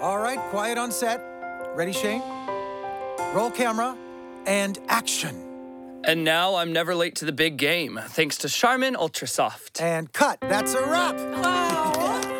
All right, quiet on set. Ready, Shane? Roll camera and action. And now I'm never late to the big game, thanks to Charmin Ultra Soft. And cut. That's a wrap. Wow.